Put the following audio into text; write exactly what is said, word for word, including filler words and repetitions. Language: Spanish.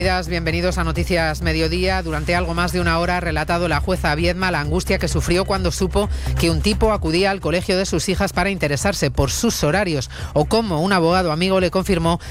Bienvenidos a Noticias Mediodía. Durante algo más de una hora ha relatado la jueza Viedma la angustia que sufrió cuando supo que un tipo acudía al colegio de sus hijas para interesarse por sus horarios, o cómo un abogado amigo le confirmó